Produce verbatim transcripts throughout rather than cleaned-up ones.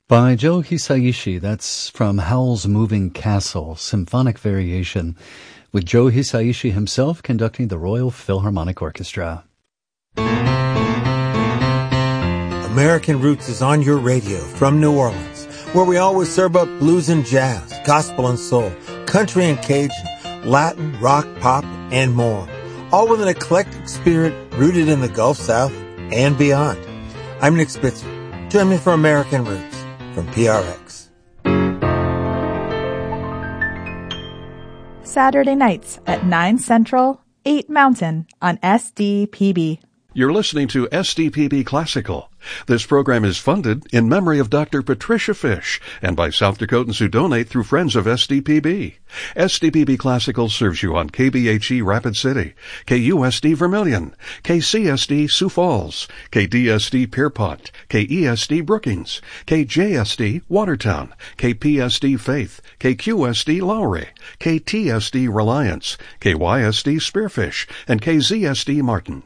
By Joe Hisaishi. That's from Howl's Moving Castle, Symphonic Variation, with Joe Hisaishi himself conducting the Royal Philharmonic Orchestra. American Roots is on your radio from New Orleans, where we always serve up blues and jazz, gospel and soul, country and Cajun, Latin, rock, pop, and more, all with an eclectic spirit rooted in the Gulf South and beyond. I'm Nick Spitzer. Join me for American Roots from P R X. Saturday nights at nine Central, eight Mountain on S D P B. You're listening to S D P B Classical. This program is funded in memory of Doctor Patricia Fish and by South Dakotans who donate through Friends of S D P B. S D P B Classical serves you on K B H E Rapid City, K U S D Vermilion, K C S D Sioux Falls, K D S D Pierpont, K E S D Brookings, K J S D Watertown, K P S D Faith, K Q S D Lowry, K T S D Reliance, K Y S D Spearfish, and K Z S D Martin.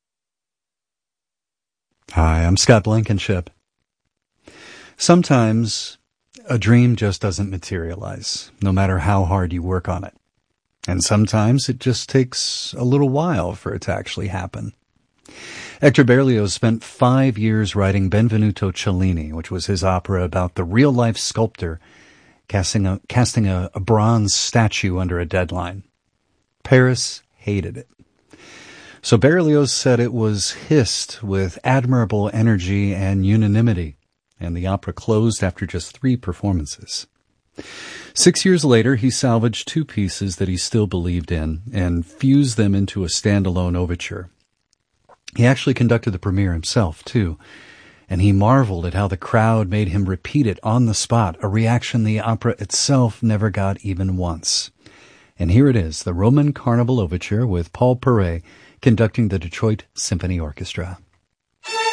Hi, I'm Scott Blankenship. Sometimes a dream just doesn't materialize, no matter how hard you work on it. And sometimes it just takes a little while for it to actually happen. Hector Berlioz spent five years writing Benvenuto Cellini, which was his opera about the real-life sculptor casting a, casting a, a bronze statue under a deadline. Paris hated it. So Berlioz said it was hissed with admirable energy and unanimity, and the opera closed after just three performances. Six years later, he salvaged two pieces that he still believed in and fused them into a standalone overture. He actually conducted the premiere himself, too, and he marveled at how the crowd made him repeat it on the spot, a reaction the opera itself never got even once. And here it is, the Roman Carnival Overture with Paul Paray, conducting the Detroit Symphony Orchestra.